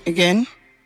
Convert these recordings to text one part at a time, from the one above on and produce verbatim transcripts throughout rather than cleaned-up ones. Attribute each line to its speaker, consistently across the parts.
Speaker 1: Again?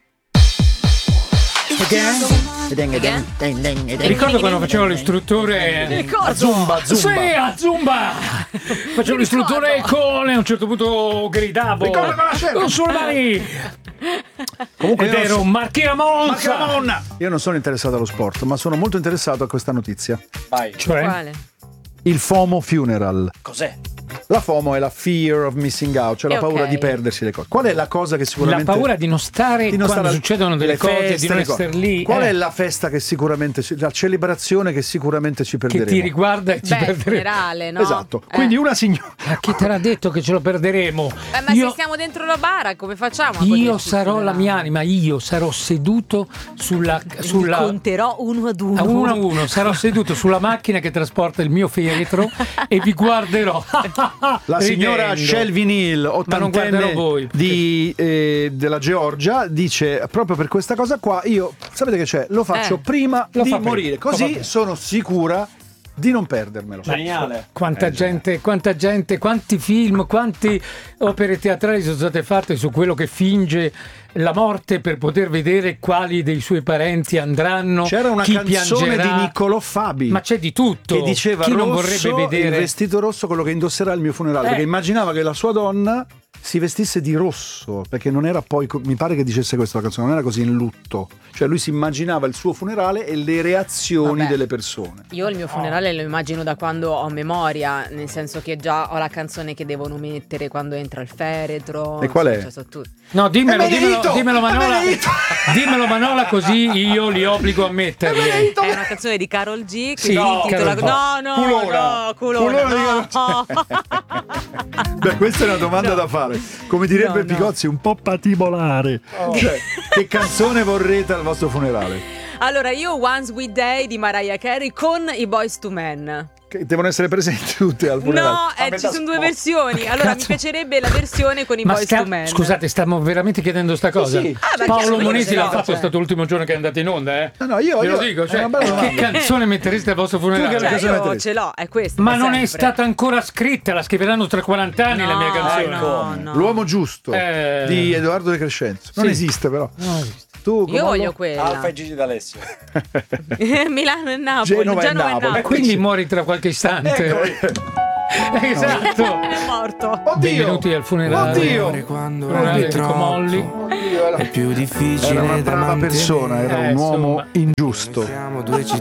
Speaker 2: Again? Ricordo quando facevo l'istruttore a Zumba, Zumba. Sì, a Zumba. Facevo l'istruttore con e a un certo punto gridavo non sulle mani. Comunque ed ero Marchia Monza.
Speaker 3: Io non sono interessato allo sport, ma sono molto interessato a questa notizia.
Speaker 2: Vai. Cioè?
Speaker 4: Quale?
Speaker 3: Il FOMO funeral.
Speaker 2: Cos'è?
Speaker 3: La FOMO è la fear of missing out, cioè
Speaker 4: Eh,
Speaker 3: la paura
Speaker 4: ok.
Speaker 3: di perdersi le cose. Qual è la cosa che sicuramente...
Speaker 2: La paura di non stare
Speaker 3: di non
Speaker 2: quando
Speaker 3: stare-
Speaker 2: succedono delle
Speaker 3: le
Speaker 2: cose,
Speaker 3: feste,
Speaker 2: di non
Speaker 3: le cose.
Speaker 2: essere lì.
Speaker 3: Qual
Speaker 2: eh,
Speaker 3: è la festa che sicuramente, ci- la celebrazione che sicuramente ci
Speaker 2: che
Speaker 3: perderemo?
Speaker 2: ti riguarda e ci
Speaker 4: Beh, il
Speaker 2: perderemo.
Speaker 4: funerale, no?
Speaker 3: Esatto.
Speaker 4: Eh.
Speaker 3: Quindi una signora...
Speaker 2: Ma chi te l'ha detto che ce lo perderemo?
Speaker 4: Eh, ma
Speaker 2: io
Speaker 4: se siamo dentro la bara, come facciamo? a
Speaker 2: io
Speaker 4: goderci il
Speaker 2: sarò la
Speaker 4: funerale?
Speaker 2: mia anima, io sarò seduto sulla... sulla
Speaker 4: Conterò uno ad uno.
Speaker 2: a uno a uno, sarò seduto sulla macchina che trasporta il mio feretro e vi guarderò.
Speaker 3: La signora
Speaker 2: ridendo.
Speaker 3: Shelby Neal,
Speaker 2: Ma non guarderò
Speaker 3: ottantenne
Speaker 2: voi.
Speaker 3: di, eh, della Georgia, dice proprio per questa cosa qua, io, sapete che c'è? Lo faccio
Speaker 4: Eh.
Speaker 3: prima
Speaker 2: Lo
Speaker 3: di
Speaker 2: fa prima.
Speaker 3: morire,
Speaker 2: Lo fa
Speaker 3: così
Speaker 2: prima.
Speaker 3: sono sicura di non perdermelo.
Speaker 5: Geniale.
Speaker 2: Quanta gente, quanta gente, quanti film, quante opere teatrali sono state fatte su quello che finge la morte per poter vedere quali dei suoi parenti andranno.
Speaker 3: C'era una
Speaker 2: chi
Speaker 3: canzone
Speaker 2: piangerà.
Speaker 3: di Niccolò Fabi
Speaker 2: Ma c'è di tutto.
Speaker 3: che diceva
Speaker 2: chi non
Speaker 3: rosso,
Speaker 2: vorrebbe
Speaker 3: il
Speaker 2: vedere
Speaker 3: vestito rosso, quello che indosserà al mio funerale,
Speaker 2: Eh.
Speaker 3: perché immaginava che la sua donna si vestisse di rosso, perché non era poi, mi pare che dicesse questo la canzone, non era così in lutto, cioè lui si immaginava il suo funerale e le reazioni
Speaker 4: Vabbè.
Speaker 3: delle persone.
Speaker 4: Io il mio funerale lo immagino da quando ho memoria, nel senso che già ho la canzone che devono mettere quando entra il feretro.
Speaker 3: E qual è?
Speaker 4: Cioè, so tutti.
Speaker 2: No, dimmelo,
Speaker 3: È
Speaker 2: dimmelo,
Speaker 3: Benedito!
Speaker 2: dimmelo
Speaker 3: È
Speaker 2: Manola.
Speaker 3: Benedito!
Speaker 2: Dimmelo Manola così io li obbligo a metterli.
Speaker 4: È una canzone di Karol G che
Speaker 2: Sì,
Speaker 4: si
Speaker 2: no,
Speaker 4: intitola
Speaker 2: Karol G.
Speaker 4: No, no,
Speaker 3: Culona.
Speaker 4: no, culona,
Speaker 3: Culona
Speaker 4: no.
Speaker 3: Beh, questa è una domanda
Speaker 4: No.
Speaker 3: da fare. Come direbbe
Speaker 4: No, no.
Speaker 3: Picozzi, un po' patibolare. Cioè, che canzone vorrete al vostro funerale?
Speaker 4: Allora, io One Sweet Day di Mariah Carey con i Boyz two Men.
Speaker 3: Che devono essere presenti tutte al funerale.
Speaker 4: No, eh, ci sono due versioni. Allora, mi
Speaker 2: Cazzo.
Speaker 4: piacerebbe la versione con i
Speaker 2: Ma
Speaker 4: Boyz
Speaker 2: sta-
Speaker 4: two Men.
Speaker 2: scusate, stiamo veramente chiedendo sta cosa?
Speaker 3: sì.
Speaker 4: Ah, ma
Speaker 2: Paolo
Speaker 4: chiaro,
Speaker 2: Monesi
Speaker 4: io
Speaker 2: l'ha
Speaker 4: ce l'ho,
Speaker 2: fatto,
Speaker 4: cioè.
Speaker 2: è stato l'ultimo giorno che è andato in onda, eh?
Speaker 3: No, no, io,
Speaker 2: Ve
Speaker 3: io
Speaker 2: lo dico,
Speaker 3: è
Speaker 2: cioè,
Speaker 3: una bella
Speaker 2: che
Speaker 3: domanda.
Speaker 2: canzone mettereste al vostro funerale?
Speaker 3: che-
Speaker 4: Cioè,
Speaker 3: cosa
Speaker 4: io
Speaker 3: metteresti?
Speaker 4: ce l'ho, è questa.
Speaker 2: Ma
Speaker 4: da
Speaker 2: non è
Speaker 4: sempre.
Speaker 2: stata ancora scritta, la scriveranno tra quaranta anni la mia
Speaker 4: No,
Speaker 2: canzone.
Speaker 4: no, no.
Speaker 3: L'uomo giusto
Speaker 2: Eh.
Speaker 3: di Edoardo De Crescenzo. Non
Speaker 2: Sì.
Speaker 3: esiste però.
Speaker 2: No, esiste.
Speaker 3: Tu,
Speaker 4: Io
Speaker 3: Comollo?
Speaker 4: voglio quella.
Speaker 5: Alfa e Gigi D'Alessio.
Speaker 4: Milano e Napoli.
Speaker 3: Genova e Napoli.
Speaker 4: Napoli.
Speaker 2: E quindi muori tra qualche istante. Esatto.
Speaker 4: È morto.
Speaker 2: Benvenuti al funerale.
Speaker 3: Oddio!
Speaker 6: Quando
Speaker 2: Funerale
Speaker 6: ami
Speaker 2: di Comolli.
Speaker 6: troppo è più difficile
Speaker 3: Era una
Speaker 6: da
Speaker 3: brava
Speaker 6: mantenere.
Speaker 3: persona, era
Speaker 2: Eh,
Speaker 3: un uomo
Speaker 2: insomma.
Speaker 3: ingiusto.
Speaker 6: Siamo due città